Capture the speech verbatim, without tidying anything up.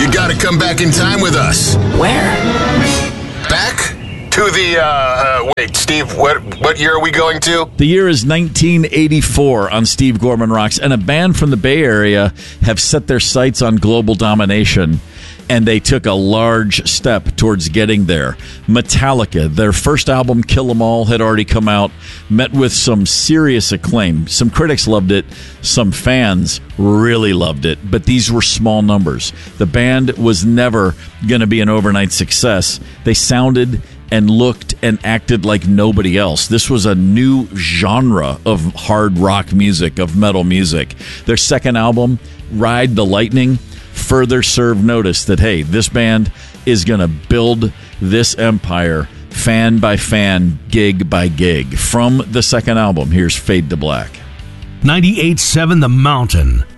You got to come back in time with us. Where? Back to the, uh, uh, wait, Steve, what what year are we going to? The year is nineteen eighty-four on Steve Gorman Rocks, and a band from the Bay Area have set their sights on global domination, and they took a large step towards getting there. Metallica, their first album, Kill 'Em All, had already come out, met with some serious acclaim. Some critics loved it, some fans really loved it, but these were small numbers. The band was never going to be an overnight success. They sounded and looked and acted like nobody else. This was a new genre of hard rock music, of metal music. Their second album, Ride the Lightning, further served notice that, hey, this band is going to build this empire fan by fan, gig by gig. From the second album, here's Fade to Black. ninety-eight point seven The Mountain.